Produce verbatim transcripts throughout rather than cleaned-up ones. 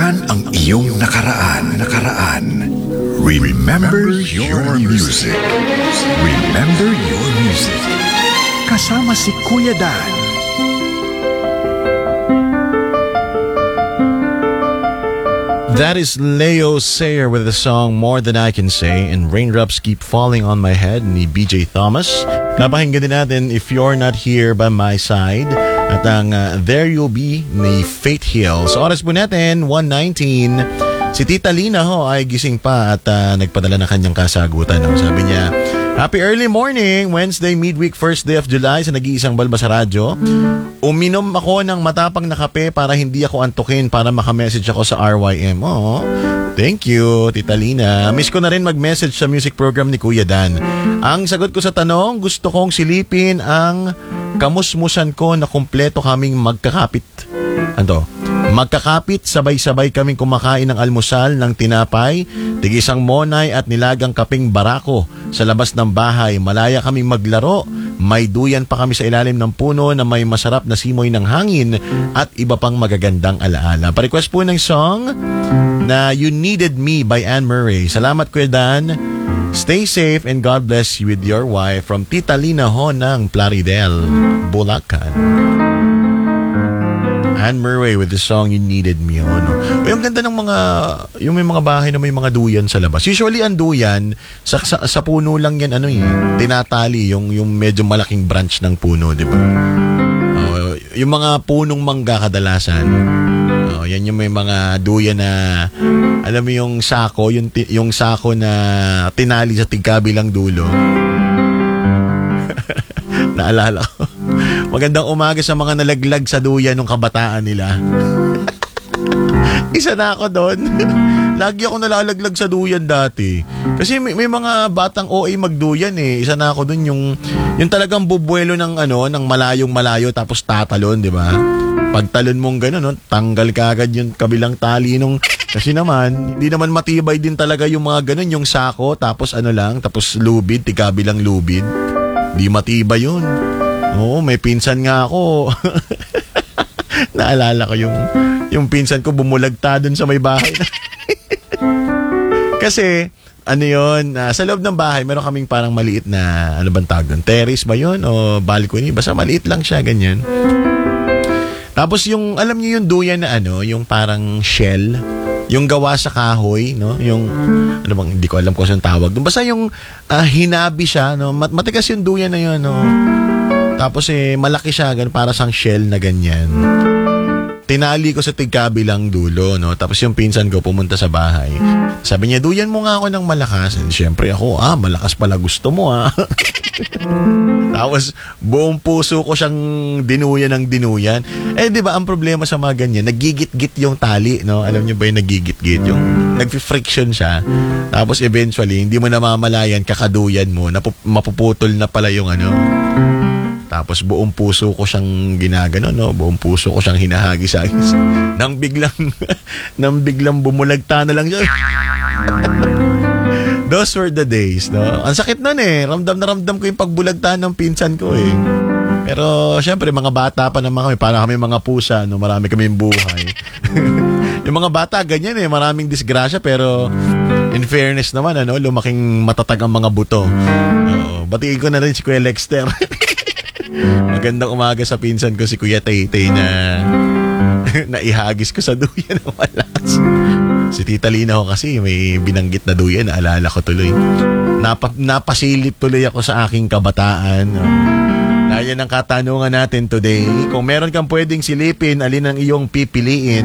Balikan ang iyong nakaraan, nakaraan. Remember your music. Remember your music. Kasama si Kuya Dan. That is Leo Sayer with the song More Than I Can Say and Raindrops Keep Falling on My Head ni B J Thomas. Napakinggan din natin If You're Not Here By My Side at ang uh, There You'll Be ni Faith Hill. Sa oras po natin, one nineteen. Si Tita Lina ho ay gising pa at uh, nagpadala ng kanyang kasagutan. No? Sabi niya, happy early morning, Wednesday midweek first day of July sa nag-iisang balba sa radyo. Uminom ako ng matapang na kape para hindi ako antukin para makamessage ako sa R Y M. Oh, thank you, Tita Lina. Miss ko na rin mag-message sa music program ni Kuya Dan. Ang sagot ko sa tanong, gusto kong silipin ang kamusmusan ko na kumpleto kaming magkakapit. Ano? Magkakapit, sabay-sabay kaming kumakain ng almusal ng tinapay, tigisang monay at nilagang kaping barako. Sa labas ng bahay, malaya kaming maglaro. May duyan pa kami sa ilalim ng puno na may masarap na simoy ng hangin at iba pang magagandang alaala. Pa-request po ng song na You Needed Me by Anne Murray. Salamat, Kuya Dan. Stay safe and God bless you with your wife from Tita Lina ho ng Plaridel, Bulacan. Anne Murray with the song You Needed Me. Oh, no? Uy, ang ganda ng mga, yung may mga bahay na may mga duyan sa labas. Usually ang duyan, sa, sa, sa puno lang yan, ano eh, tinatali yung, yung medyo malaking branch ng puno, di ba? Oh, yung mga punong mangga kadalasan, oh, yan yung may mga duyan na, alam mo yung sako, yung, yung sako na tinali sa tigkabilang dulo. Naalala ko. Magandang umaga sa mga nalaglag sa duyan ng kabataan nila. Isa na ako doon. Lagi ako nalalaglag sa duyan dati. Kasi may, may mga batang O A magduyan eh. Isa na ako doon yung yung talagang bubuelo ng ano, ng malayong malayo tapos tatalon, di ba? Pagtalon mong gano'n, no, tanggal kagad yung kabilang tali nung kasi naman, hindi naman matibay din talaga yung mga gano'n, yung sako tapos ano lang, tapos lubid, tikabilang lubid. Hindi matibay yun. Oo, may pinsan nga ako. Naalala ko yung yung pinsan ko bumulagta dun sa may bahay. Kasi, ano yun, uh, sa loob ng bahay, meron kaming parang maliit na, ano bang tawag doon? Terrace ba yun? O balcony? Basta maliit lang siya, ganyan. Tapos yung, alam niyo yung duyan na ano, yung parang shell, yung gawa sa kahoy, no? Yung, ano bang, hindi ko alam kung saan tawag doon. Basta yung uh, hinabi siya, no? Mat- matigas yung duyan na yun, no? Tapos eh, malaki siya, gan para sang shell na ganyan. Tinali ko sa tigkabilang dulo, no? Tapos yung pinsan ko pumunta sa bahay. Sabi niya, duyan mo nga ako ng malakas. And syempre ako, ah, malakas pala gusto mo, ah. Tapos buong puso ko siyang dinuyan ng dinuyan. Eh, di ba, ang problema sa mga ganyan, nagigit-git yung tali, no? Alam niyo ba yung nagigit-git? Yung nag-friction siya. Tapos eventually, hindi mo namamalayan, kakaduyan mo, napup- mapuputol na pala yung ano. Tapos buong puso ko siyang ginagano, no? Buong puso ko siyang hinahagis-hagis. Nang biglang, nang biglang bumulagta na lang siya. Those were the days, no? Ang sakit nun eh. Ramdam na ramdam ko yung pagbulagta ng pinsan ko eh. Pero syempre, mga bata pa naman kami. Para kami mga pusa, no? Marami kaming buhay. Yung mga bata, ganyan eh. Maraming disgrasya, pero in fairness naman, ano? Lumaking matatag ang mga buto. Oo. Batiin ko na rin si Kuya Lexter. Magandang umaga sa pinsan ko si Kuya Tay-Tay na naihagis ko sa duyan ng malas. Si Tita Lina ko kasi may binanggit na duyan, naalala ko tuloy. Napa, napasilip tuloy ako sa aking kabataan. Yan ang katanungan natin today. Kung meron kang pwedeng silipin, alin ang iyong pipiliin?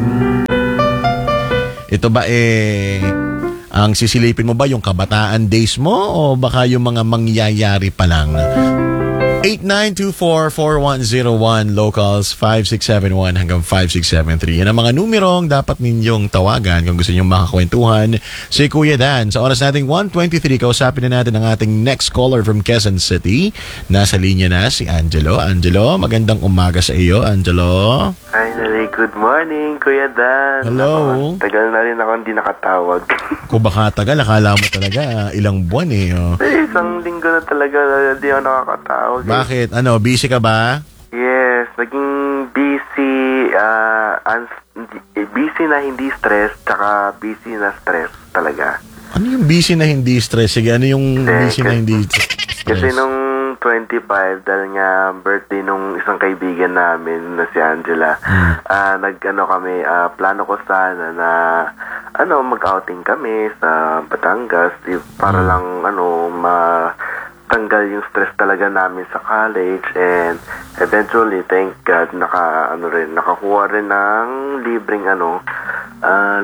Ito ba eh, ang sisilipin mo ba yung kabataan days mo o baka yung mga mangyayari pa lang? eight nine two four, four one zero one, locals five six seven one hanggang five six seven three. Yan ang mga numerong dapat ninyong tawagan kung gusto ninyong makakwentuhan si Kuya Dan. Sa oras nating one twenty-three, kausapin na natin ang ating next caller from Quezon City. Nasa linya na si Angelo. Angelo, magandang umaga sa iyo, Angelo. Hi, Nari. Good morning, Kuya Dan. Hello. Ako, tagal na rin ako hindi nakatawag. Kung baka tagal, akala mo talaga ilang buwan eh. Oh. Eh, isang linggo na talaga hindi ako nakakatawag. Bakit? Ano, busy ka ba? Yes, naging busy ah, ans- hindi- eh, busy na hindi stress, tsaka busy na stress talaga. Ano yung busy na hindi stress? Sige, ano yung Hindi, busy na kasi- hindi stress? Kasi nung twenty-five, dahil nga birthday nung isang kaibigan namin na si Angela, ah nag-ano kami, ah, plano ko sana na ano, mag-outing kami sa Batangas eh, para lang ano, matanggal yung stress talaga namin sa college, and eventually, thank God, naka, ano rin, nakakuha rin ng libreng ano, ah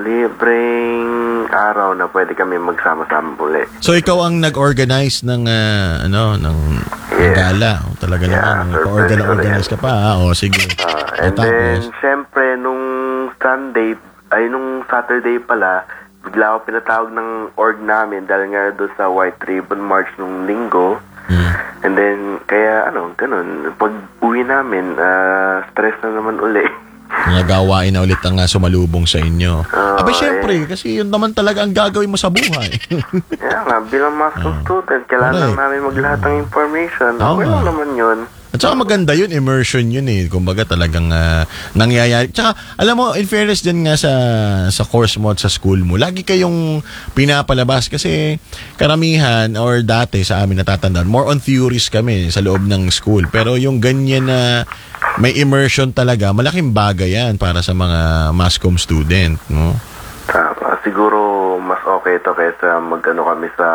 libreng araw na pwede kami magsama-sama uli. So ikaw ang nag-organize ng ah, ano ng Yes. gala. O, talaga Yeah, naman. surprise Organize, ulit. organize ka pa. Ah, o sige. Ah, O, and then, tapos, syempre, nung Sunday, ay nung Saturday pala, bigla ako pinatawag ng org namin dahil nga doon sa White Ribbon March nung linggo. hmm. And then, kaya ano, ganun. Pag uwi namin, ah, stress na naman uli. nagawain na ulit ang ah, sumalubong sa inyo. Ah, Aba, eh. syempre, kasi yun naman talaga ang gagawin mo sa buhay. Kaya nga, bilang master student, kailangan Correct. lang namin maglahat ng information. Tama. Okay lang naman yun. At saka maganda yun, immersion yun eh. Kumbaga talagang ah, nangyayari. Tsaka, alam mo, in fairness din nga sa, sa course mo at sa school mo, lagi kayong pinapalabas kasi karamihan or dati sa amin natatandaan, more on theories kami sa loob ng school. Pero yung ganyan na may immersion talaga, malaking bagay yan para sa mga mass comm student. No? Tama. Siguro, mas okay to kaysa mag-ano kami sa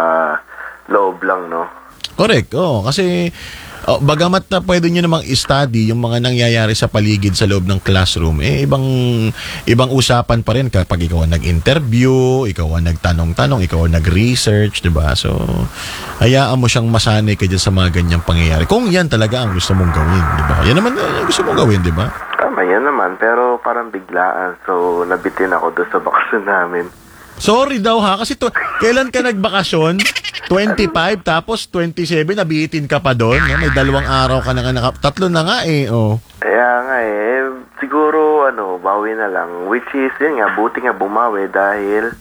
loob lang, no? Correct, oo. Kasi, oh, bagamat na pwede nyo namang i-study yung mga nangyayari sa paligid sa loob ng classroom, eh, ibang, ibang usapan pa rin kapag ikaw ang nag-interview, ikaw ang nagtanong-tanong, ikaw ang nag-research, di ba? So, hayaan mo siyang masanay ka dyan sa mga ganyang pangyayari. Kung yan talaga ang gusto mong gawin, di ba? Yan naman ang gusto mong gawin, di ba? Tama, yan naman. Pero parang biglaan. So, nabitin ako doon sa bakasyon namin. Sorry daw ha, kasi to, kailan ka nagbakasyon? twenty-five, tapos twenty-seven, nabitin ka pa doon. No? May dalawang araw ka na nga, naka- tatlo na nga eh. Oh. Kaya nga eh, siguro ano, bawi na lang. Which is, yun nga, buti nga bumawi dahil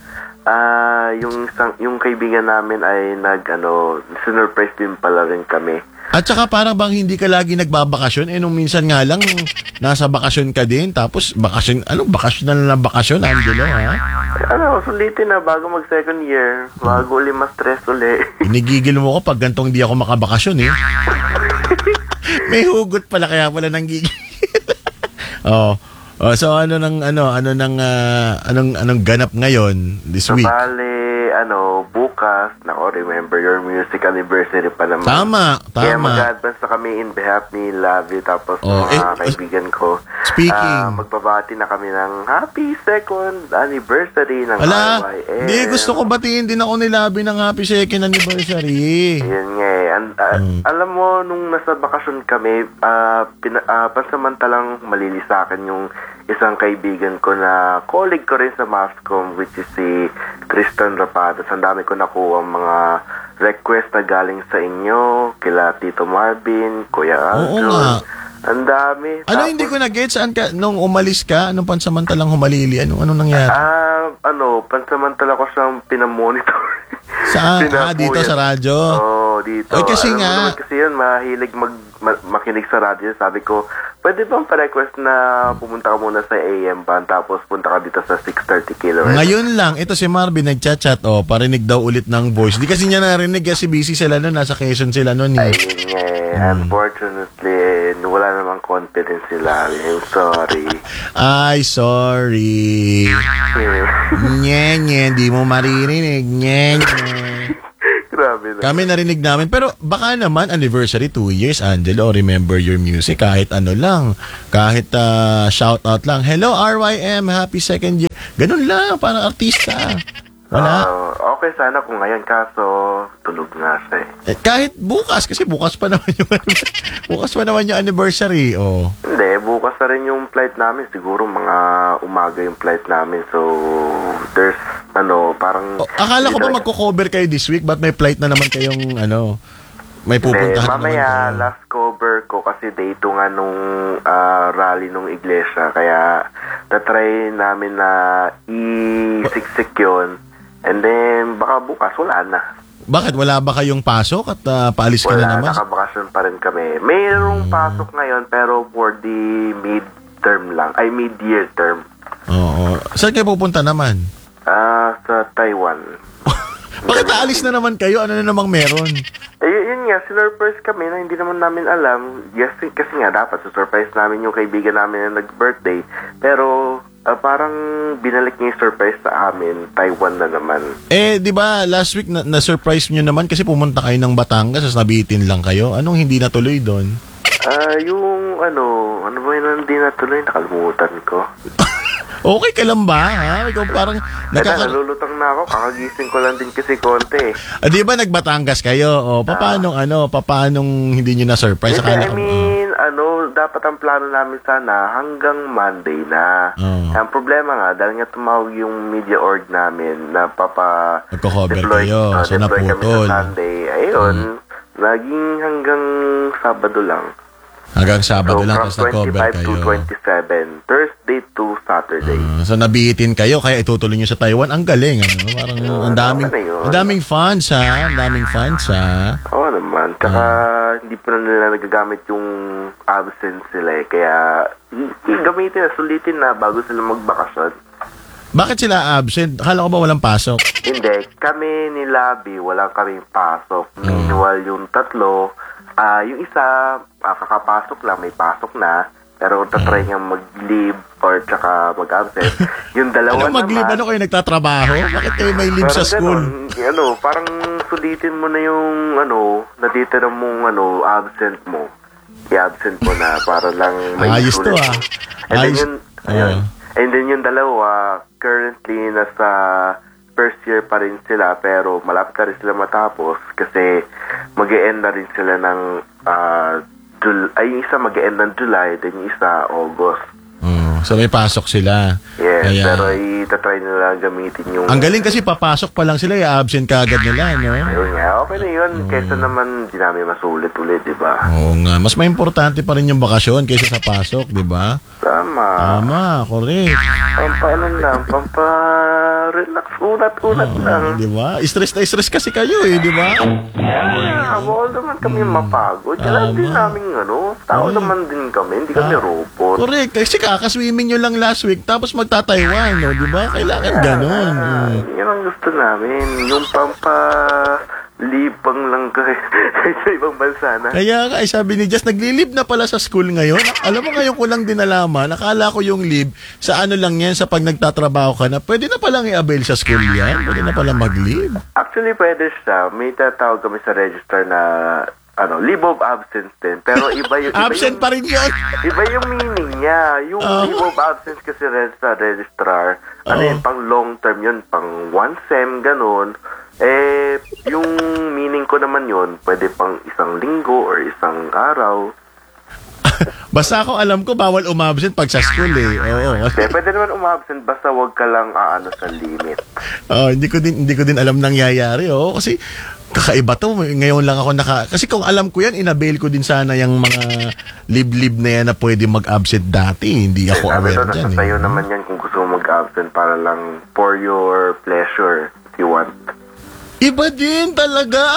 ah yung, isang, yung kaibigan namin ay nag, ano, sinurprise din pala rin kami. At saka parang bang hindi ka lagi nagbabakasyon, eh nung minsan nga lang, nasa bakasyon ka din, tapos bakasyon, ano, bakasyon na lang na bakasyon, Angelo, ha? Ano, sulitin na bago mag second year, bago uli ma-stress uli. Inigigil mo ko pag gantong hindi ako makabakasyon, eh. May hugot pala, kaya pala nang gigil. oh. oh, so ano nang, ano, ano nang, ah, anong, anong ganap ngayon, this So, week? bale, ano, bukas, nako, remember your music anniversary pa naman. Tama, Kaya tama. mag-advance na kami in behalf ni Lavi, tapos Oh, mga eh, kaibigan ko. speaking. Ah, magbabati na kami ng happy second anniversary ng Ala, R Y M. di gusto ko batiin din ako ni Labi ng happy second anniversary. Yan nga eh. An- ah, Hmm. Alam mo, nung nasa bakasyon kami, ah, pina- ah, pansamantalang malili sa akin yung isang kaibigan ko na colleague ko rin sa Mascom, which is si Tristan Rapadas. Ang dami ko nakuha mga request na galing sa inyo, kila Tito Marvin, Kuya Oo Aljon. nga. Ang dami. Ano Tapos, hindi ko na-get? Saan ka, nung umalis ka, anong pansamantalang humalili? Ano, anong nangyari? Ah, ano, pansamantala ko siyang pinamonitor. Saan? Ah, Pinapuyan. dito sa radyo? Oo, dito. Ay, kasi Alam mo nga- naman kasi yun, mahilig mag, ma- makinig sa radyo. Sabi ko, pwede bang pa-request na pumunta ka muna sa A M band tapos punta ka dito sa six thirty kilohertz? Ngayon lang, ito si Marvin nagchat-chat, oh, parinig daw ulit ng voice. Di kasi niya narinig kasi busy sila noon, nasa Quezon sila noon eh. Ayun nga eh. Hmm. Unfortunately, eh, wala namang confidence sila. I'm sorry. Ay, sorry. Eh, Nye, nye, di mo maririnig. Nye, nye. Grabe na. Kami narinig namin. Pero baka naman, anniversary, two years, Angelo, remember your music. Kahit ano lang. Kahit uh, shout out lang. Hello, R Y M, happy second year. Ganun lang, parang artista. Wala. Ah, okay sana kung ngayon, kaso tulog nga siya eh. Eh, kahit bukas, kasi bukas pa naman yung bukas pa naman yung anniversary. Oh. Hindi, bukas na rin yung flight namin. Siguro mga umaga yung flight namin. So, there's, ano, parang... Oh, akala ko ba Hindi magko-cover kayo this week? Ba't may flight na naman kayong, ano, may Hindi, pupuntahan na naman mamaya, kayo? last cover ko kasi day two nga nung ah, rally nung iglesia. Kaya, tatry namin na i-siksik yun. And then, baka bukas, wala na. Bakit? Wala ba kayong pasok at uh, paalis ka Wala, na naman? nakabakasyon pa rin kami. Mayroong pasok ngayon, pero for the mid mid-term lang. Ay, mid-year term. Oo. Saan kayo pupunta naman? Ah, sa Taiwan. Bakit aalis na naman kayo? Ano na namang meron? Eh, yun nga, sinurprise kami na hindi naman namin alam. Yes, kasi nga, dapat surprise namin yung kaibigan namin na nag-birthday. Pero, ah, parang binalik niya yung surprise sa amin. Taiwan na naman. Eh, di ba last week na- na-surprise nyo naman kasi pumunta kayo ng Batangas tapos nabitin lang kayo. Anong hindi natuloy doon? Ah, yung ano, ano ba yun hindi natuloy? Nakalimutan ko. Okay ka lang ba? Ha? Ikaw parang Kaya nakaka... nalulutang na ako. Kakagising ko lang din kasi konti eh. Ah, di ba nagbatangas kayo? O, paano, ano, paano hindi nyo na-surprise? Hindi, Akala I ko- mean, ano, dapat ang plano namin sana hanggang Monday na. Oo. Ang problema nga, dahil nga tumawag yung media org namin na papa Magko-cover deploy, kayo, uh, so deploy kami naputol. sa Sunday. Ayun, naging hanggang Sabado lang. Hanggang Sabado So, lang from tapos nag-cover twenty-five kayo. to twenty-seven, Thursday to Saturday. Ah, so nabitin kayo kaya itutuloy nyo sa Taiwan. Ang galing, ano? Parang ang daming ano yun? ang daming fans ha. Ang daming fans ha. Oo naman. Tsaka, hindi pa na nila nagagamit yung absence sila eh. Kaya, i- i- gamitin na, sulitin na bago sila magbakasyon. Bakit sila absent? Akala ko ba walang pasok? Hindi, kami ni Labi, wala kaming pasok. Meanwhile, yung tatlo, ah yung isa, ah, kakapasok lang, may pasok na. Pero tatry niyang mag-leave or tsaka mag-absent. Yung dalawa Ano mag-leave? naman, Ano kayo nagtatrabaho? Bakit kayo may leave sa parang school? ganun, ano, parang sulitin mo na yung, ano, natitira mong, ano, absent mo. I-absent mo na para lang may Ayos to, sulit. ah. And then Ayos. yun, ayun. Oo. And then yung dalawa, currently nasa first year pa rin sila pero malapit na rin sila matapos kasi mag-e-end na rin sila ng ah, Jul- ay yung isa mag-e-end ng July then yung isa August. Oh, so may pasok sila. Yes, Kaya- pero itatry nila gamitin yung Ang galing kasi papasok pa lang sila, i-absent ka agad nila, no? ayun nga, okay na yun kaysa naman di namin masulit ulit, di ba? Oo nga, mas may importante pa rin yung bakasyon kaysa sa pasok, di ba? Tama. Tama, correct. Pampa ano lang, pampa relax, unat-unat lang. Di ba? Stress na stress kasi kayo eh, di ba? Yeah, bawal naman kami mapagod. Kailangan din Tama. namin ano, tao Ay. naman din kami, hindi kami Ah. robot. Correct. Kasi kakaswimming nyo lang last week tapos magta-Taiwan, no? Di ba? Kailangan ganun. Ah, Mm. yan ang gusto namin. Yung pampa libang lang kayo sa ibang bansa na. Kaya nga, eh, sabi ni Jess, nagli-leave na pala sa school ngayon. Alam mo ngayon ko lang din nalaman, nakala ko yung leave sa ano lang yan, sa pag nagtatrabaho ka na, pwede na palang i-avail sa school yan. Pwede na palang mag-leave. Actually, pwede siya. May tatawag kami sa register na ano, leave of absence din. Pero iba yung... iba Absent yung, pa rin yun. Iba yung meaning niya. Yung Oh. leave of absence kasi rin sa registrar, ano Oh. yun, pang long term yun, pang one sem, ganun. Eh, yung meaning ko naman yun, pwede pang isang linggo or isang araw. Basta ako alam ko, bawal umabsent pag sa school eh. Oo. Kaya pwede naman umabsent basta wag ka lang aano sa limit. Oh, hindi ko din hindi ko din alam nangyayari, oh, kasi kakaiba to. Ngayon lang ako naka kasi kung alam ko yan, inabail ko din sana yung mga leave-leave na yan na pwede mag-absent dati. Hindi ako Sabi aware ko, dyan. nasa sa'yo Eh. naman yan kung gusto mo mag-absent para lang for your pleasure if you want. Iba din talaga.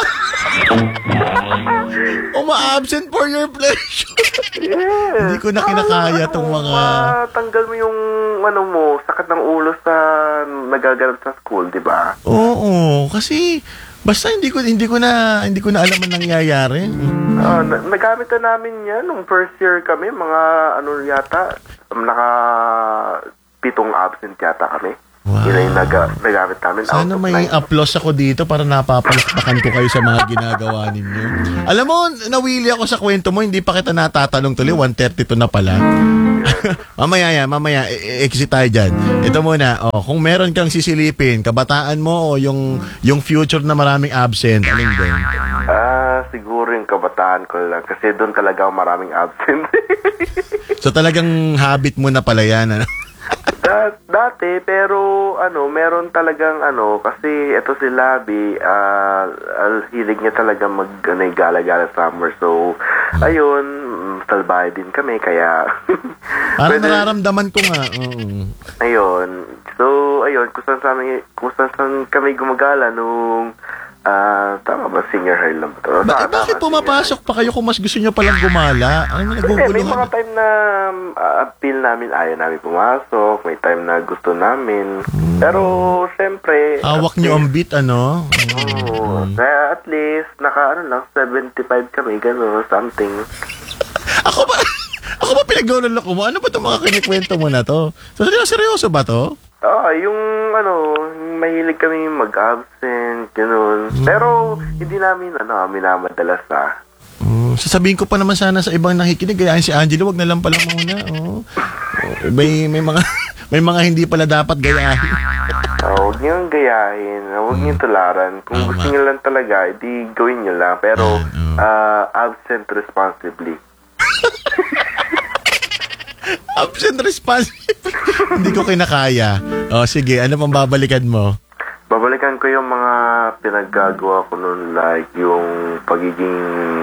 Uma-absent for your pleasure. Yes. Hindi ko na kinakaya tong mga... Matanggal mo yung ano mo, sakit ng ulo sa nagaganap sa school, di ba? Oo, kasi basta hindi ko hindi ko na hindi ko na alam ang nangyayari. Ah, na- nagamit na namin yan nung first year kami, mga ano yata, um, naka pitong absent yata kami. Wow. Yun na yung naga- nagamit namin. out Sana of may nine. applause ako dito para napapalakpakan ko kayo sa mga ginagawa ninyo. Alam mo, nawili ako sa kwento mo, hindi pa kita natatanong tuloy, one thirty-two na pala. mamaya yan, mamaya, e- e- exit tayo dyan. Ito muna, oh, kung meron kang sisilipin, kabataan mo o yung, yung future na maraming absent, alin doon? Ah, siguro yung kabataan ko lang. Kasi doon talaga ako maraming absent. So talagang habit mo na pala yan, ano? Da- dati, pero ano, meron talagang ano, kasi ito si Labi, ah, al- hilig niya talaga mag ano, gala-gala summer. So, ayun, mm, salbahe din kami, kaya... Parang Pwede- nararamdaman ko nga. Oo. Ayun. So, ayun, kung saan, sa amin- kung saan, saan kami gumagala nung Ah, tama ba? Senior high lang ba ito? Ba- eh, Tama, bakit tama, pumapasok pa kayo kung mas gusto nyo palang gumala? Ano senior high. Hindi, may mga naguguluhan? time na uh, appeal namin, ayaw namin pumasok. May time na gusto namin. Pero, syempre... Hawak at nyo ang least- beat, ano? Oo. Kaya at least, naka ano lang, seventy-five kami, gano'n, something. Ako ba? Ako ba pinagdodolok mo? Ano ba itong mga kinikwento mo na to? So, seryoso ba to? Oo, yung ano, mahilig kami mag-absent, gano'n. Pero, hindi namin, ano, minamadalas na. Oh, sasabihin ko pa naman sana sa ibang nakikinig, kaya si Angelo, wag na lang pala muna. Oh. May, may mga may mga hindi pala dapat gayahin. Uh, huwag niyong gayahin, huwag niyong tularan. Kung Tama. gusto niyo lang talaga, edi gawin niyo lang. Pero, Ah, uh, absent responsibly. Absent responsible. Hindi ko kinakaya. Oh, sige, ano pang babalikan mo? Babalikan ko yung mga pinaggagawa ko noon, like yung pagiging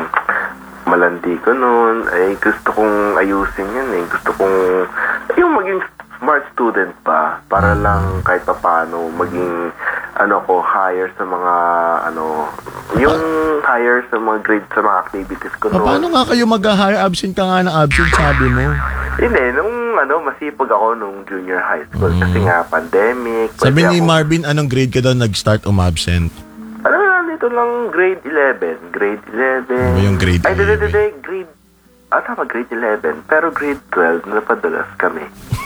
malandi ko noon. Ay, gusto kong ayusin yan eh. Gusto kong, yung maging smart student pa. Para lang kahit pa paano maging, ano ko, higher sa mga, ano, yung higher sa mga grades, sa mga activities ko Pa- noon. Paano nga kayo mag-hire? Absent ka nga na absent, sabi mo. Hindi, nung ano, masipag ako nung junior high school. Kasi nga, pandemic. Sabi pwede ni ako- Marvin, anong grade ka daw nag-start umabsent? Ano na, dito lang grade eleven. Grade eleven. Ano yung grade Ay, dede, eleven? dede, grade... Ah, tama, grade eleven. Pero grade twelve, napadalas kami.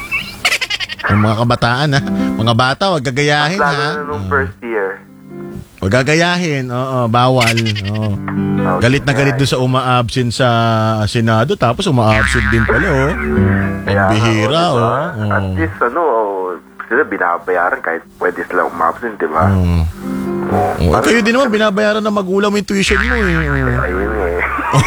Yung mga kabataan, ha? Mga bata, wag gagayahin, Lalo ha? na nung Oh. first year. Wag gagayahin, oo, bawal. Oo. Oh, Galit na galit doon sa uma-absent sa Senado, tapos uma-absent din pala, oh. Ang bihira, oh. oh. Diba? At Oh. least, ano, oh, sila binabayaran kahit pwede sila umabsent, di ba? Oh. Oh, Oh, parang- kayo din naman, binabayaran ng magulang mo yung tuition mo, eh. Ayun eh.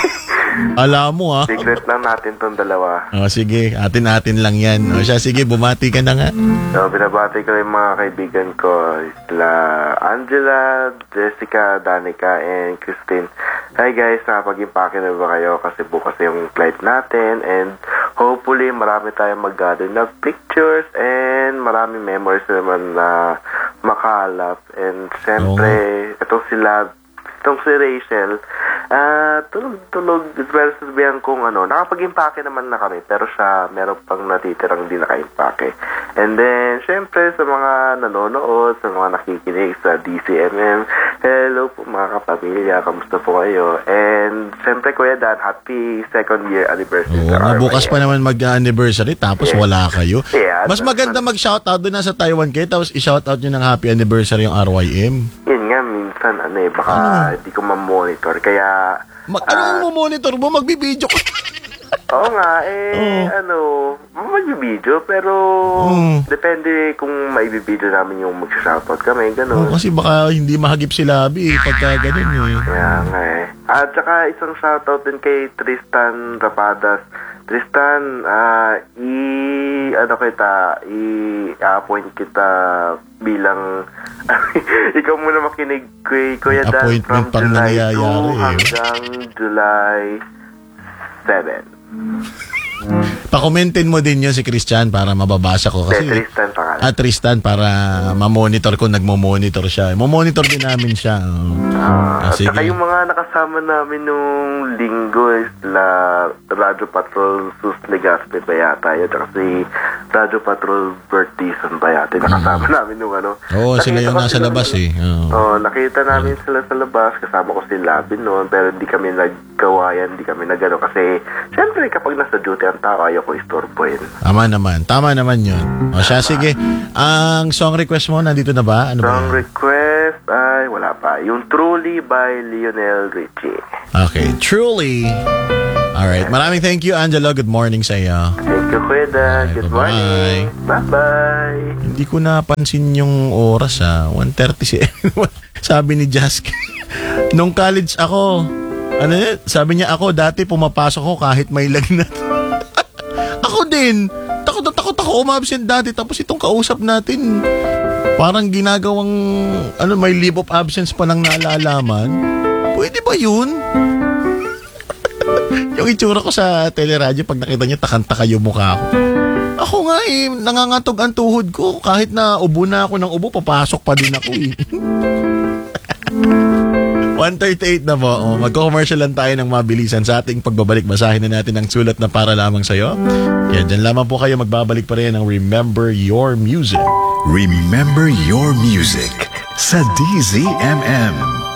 Alam mo, ha? Secret lang natin tong dalawa. Oh, sige, atin-atin lang yan. O siya, sige, bumati ka na nga. So, binabati ko yung mga kaibigan ko, sila Angela, Jessica, Danica, and Christine. Hi guys, nakapag-impake na ba kayo? Kasi bukas yung flight natin, and hopefully marami tayong mag-gather na pictures, and marami memories naman na makalap. And syempre, itong sila, itong si Rachel, ah, tulog-tulog, pero sabihan kong ano, nakapag-impake naman na kami, pero siya, meron pang natitirang di naka-impake. And then, syempre, sa mga nanonood, sa mga nakikinig sa D C M M, hello po mga kapamilya, kamusta po kayo? And, syempre, Kuya Dan, happy second year anniversary. Oo, sa nga, R Y M. bukas pa naman mag-anniversary, tapos Yeah. wala kayo. Yeah, Mas maganda mag-shoutout doon na sa Taiwan kayo, tapos i-shoutout nyo ng happy anniversary yung R Y M. Yun nga, minsan, ano eh, baka hindi ko ma-monitor, kaya... Mag ah, ano mo monitor mo? Magbibideo ka. Oo nga, eh, Oo. ano, mag-video, pero Mm. depende kung maibibideo namin yung mag-shoutout kami, Oh, gano'n. kasi baka hindi mahagip si Labi eh, pagka ganun eh. Kaya nga eh. At saka isang shoutout din kay Tristan Rapadas. Tristan, ah, i, ano kita, i-appoint kita bilang, ikaw muna makinig kay Kuya Dan Appointment from pang July nangyayari two eh. hanggang July seven. Pa-commentin mo din yun si Christian para mababasa ko. Kasi, Kasi, Tristan pangalan. ah, Tristan, para ma-monitor ko, nagmo-monitor siya. Mo-monitor din namin siya. Oh. Ah, Ah, at sige. saka yung mga nakasama namin nung linggo is la Radyo Patrol Sus Legaspi ba yata yun, at si Radyo Patrol Bert Dizon ba yata, nakasama namin nung ano. Mm. Oo, sila Nakita yung ko nasa sila labas nung- eh. Oo. Oo, nakita namin sila sa labas, kasama ko si Labin noon, pero hindi kami nagkawayan, hindi kami nagano kasi syempre kapag nasa duty ang tao, ayaw ko istorbohin. Tama naman. Tama naman yun. O siya, sige. Ang song request mo, nandito na ba? Ano ba? Song request, ay wala pa. Yung Truly by Lionel Richie. Okay. Truly. Alright. Maraming thank you, Angelo. Good morning sa iyo. Thank you, Kuya Dan. Good bye-bye. morning. Bye-bye. Hindi ko napansin yung oras ah. one thirty si sabi ni Jask. Nung college ako, ano yun? Sabi niya ako, dati pumapasok ko kahit may lagnat. Ako din. Takot na takot ako umabsent dati. Tapos itong kausap natin, parang ginagawang, ano, may leave of absence pa lang naalalaman. Pwede ba yun? Yung itsura ko sa teleradyo, pag nakita niya, takanta kayo mukha ko. Ako nga eh, nangangatog ang tuhod ko. Kahit na ubo na ako ng ubo, papasok pa din ako eh. one thirty-eight na po. Oh, magko-commercial lang tayo ng mabilisan sa ating pagbabalik. Basahin na natin ang sulat na para lamang sa'yo. Kaya dyan lamang po kayo, magbabalik pa rin ng Remember Your Music. Remember Your Music sa D Z M M.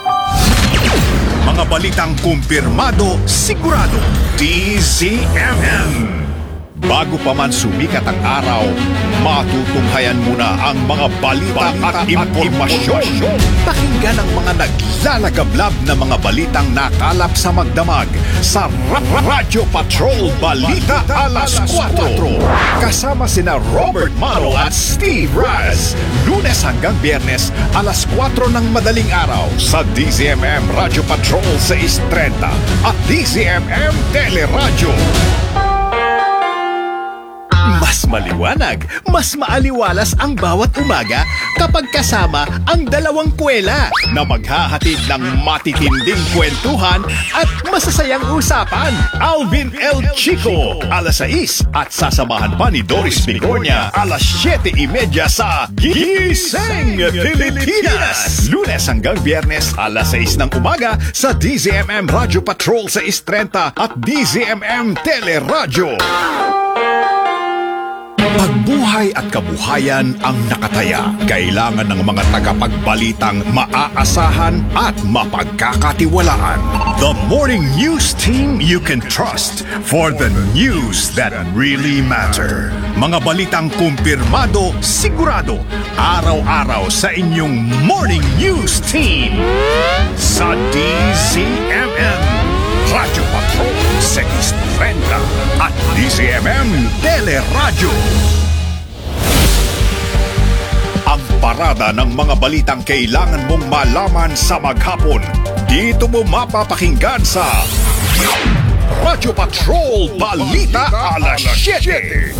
Mga balitang kumpirmado, sigurado, D Z M M. Bago pa man sumikat ang araw, matutunghayan muna ang mga balita, balita at impormasyon. Pakinggan ang mga naglalagablab na mga balitang nakalap sa magdamag sa Ra- Ra- Radyo Patrol Balita Alas kwatro. Kasama sina Robert Maro at Steve Raz. Lunes hanggang Biyernes, alas kwatro ng madaling araw sa D Z M M Radyo Patrol six thirty at D Z M M Teleradyo. Mas maliwanag, mas maaliwalas ang bawat umaga kapag kasama ang dalawang kwela na maghahatid ng matitinding kwentuhan at masasayang usapan. Alvin L. Chico, alas sais at sasamahan pa ni Doris Bigornia, alas siyete trenta sa Gising Pilipinas. Lunes hanggang Biyernes, alas sais ng umaga sa D Z M M Radyo Patrol six thirty at D Z M M Teleradyo. Pagbuhay at kabuhayan ang nakataya. Kailangan ng mga tagapagbalitang maaasahan at mapagkakatiwalaan. The Morning News Team you can trust for the news that really matter. Mga balitang kumpirmado, sigurado, araw-araw sa inyong Morning News Team. Sa D Z M M Radyo Patrol six thirty at D Z M M Teleradyo. Ang parada ng mga balitang kailangan mong malaman sa maghapon. Dito mo mapapakinggan sa Radyo Patrol Balita Alas siyete.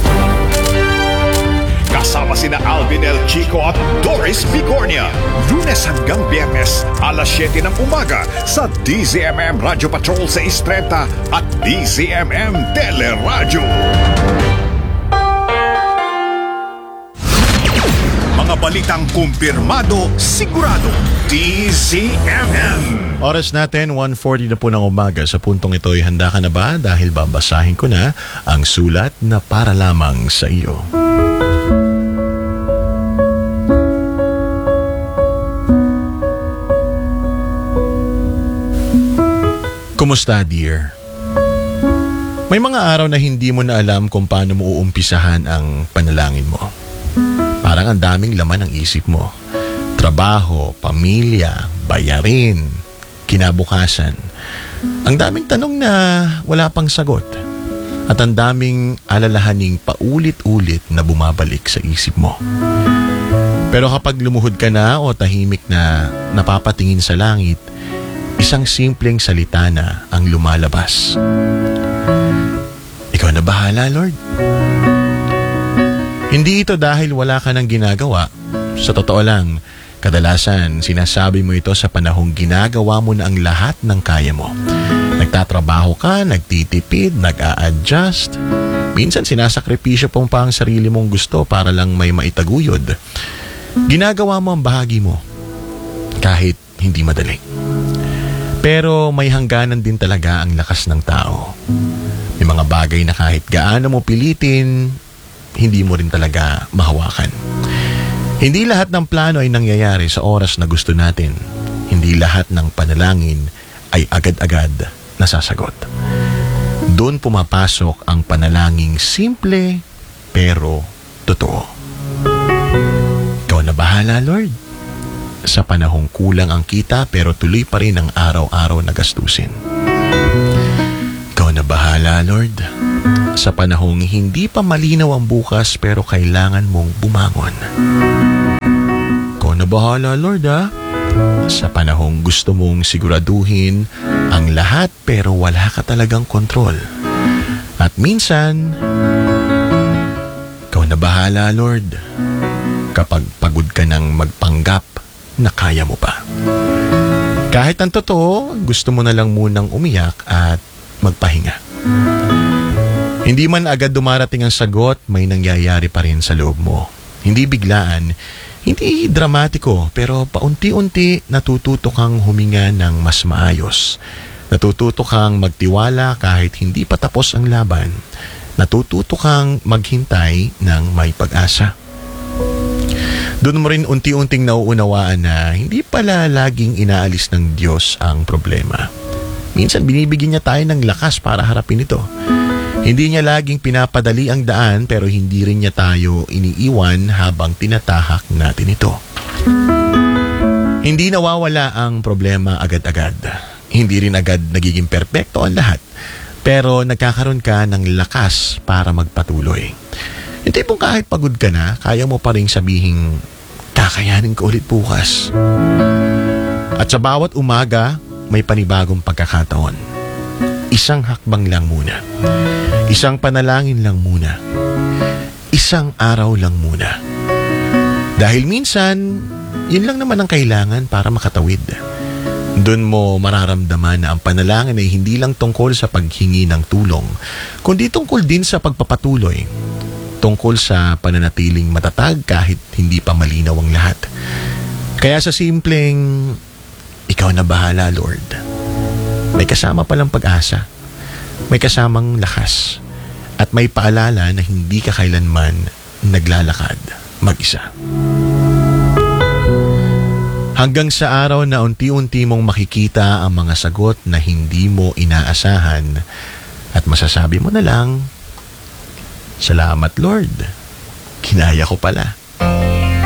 Kasama sina Alvin L. Chico at Doris Bigornia. Lunes hanggang Biyernes, alas siyete ng umaga sa D Z M M Radyo Patrol six thirty at D Z M M Teleradyo. Mga balitang kumpirmado, sigurado, D Z M M. Oras natin, one forty na po ng umaga. Sa puntong ito, handa ka na ba? Dahil babasahin ko na ang sulat na para lamang sa iyo. Kumusta, dear? May mga araw na hindi mo na alam kung paano mo uumpisahan ang panalangin mo. Parang ang daming laman ng isip mo. Trabaho, pamilya, bayarin, kinabukasan. Ang daming tanong na wala pang sagot. At ang daming alalahaning paulit-ulit na bumabalik sa isip mo. Pero kapag lumuhod ka na o tahimik na napapatingin sa langit, isang simpleng salita na ang lumalabas. Ikaw na bahala, Lord. Hindi ito dahil wala ka nang ginagawa. Sa totoo lang, kadalasan sinasabi mo ito sa panahong ginagawa mo na ang lahat ng kaya mo. Nagtatrabaho ka, nagtitipid, nag-a-adjust. Minsan sinasakripisyo pa ang sarili mong gusto para lang may maitaguyod. Ginagawa mo ang bahagi mo, kahit hindi madali. Pero may hangganan din talaga ang lakas ng tao. May mga bagay na kahit gaano mo pilitin, hindi mo rin talaga mahawakan. Hindi lahat ng plano ay nangyayari sa oras na gusto natin. Hindi lahat ng panalangin ay agad-agad nasasagot. Doon pumapasok ang panalangin simple pero totoo. Ikaw na bahala, Lord. Sa panahong kulang ang kita pero tuloy pa rin ang araw-araw na gastusin. Ikaw na bahala, Lord. Sa panahong hindi pa malinaw ang bukas pero kailangan mong bumangon. Ikaw na bahala, Lord, ha? Sa panahong gusto mong siguraduhin ang lahat pero wala ka talagang kontrol. At minsan, ikaw na bahala, Lord. Kapag pagod ka ng magpanggap na kaya mo pa. Kahit ang totoo, gusto mo na lang munang umiyak at magpahinga. Hindi man agad dumarating ang sagot, may nangyayari pa rin sa loob mo. Hindi biglaan, Hindi dramatiko, pero paunti-unti natututo kang huminga ng mas maayos. Natututo kang magtiwala kahit hindi pa tapos ang laban. Natututo kang maghintay ng may pag-asa. Doon mo rin unti-unting nauunawaan na hindi pala laging inaalis ng Diyos ang problema. Minsan binibigyan niya tayo ng lakas para harapin ito. Hindi niya laging pinapadali ang daan pero hindi rin niya tayo iniiwan habang tinatahak natin ito. Hindi nawawala ang problema agad-agad. Hindi rin agad nagiging perpekto ang lahat. Pero nagkakaroon ka ng lakas para magpatuloy. Yung tipong kahit pagod ka na, kaya mo pa rin sabihing, kakayanin ko ulit bukas. At sa bawat umaga, may panibagong pagkakataon. Isang hakbang lang muna. Isang panalangin lang muna. Isang araw lang muna. Dahil minsan, yun lang naman ang kailangan para makatawid. Doon mo mararamdaman na ang panalangin ay hindi lang tungkol sa paghingi ng tulong, kundi tungkol din sa pagpapatuloy. Tungkol sa pananatiling matatag kahit hindi pa malinaw ang lahat. Kaya sa simpleng, ikaw na bahala, Lord. May kasama palang pag-asa, may kasamang lakas, at may paalala na hindi ka kailanman naglalakad mag-isa. Hanggang sa araw na unti-unti mong makikita ang mga sagot na hindi mo inaasahan at masasabi mo na lang, salamat Lord, kinaya ko pala.